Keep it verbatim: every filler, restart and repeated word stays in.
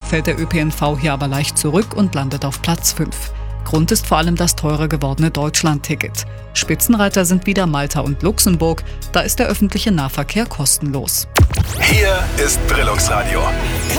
fällt der Ö P N V hier aber leicht zurück und landet auf Platz fünf. Grund ist vor allem das teurer gewordene Deutschland-Ticket. Spitzenreiter sind wieder Malta und Luxemburg, da ist der öffentliche Nahverkehr kostenlos. Hier ist Brillungsradio.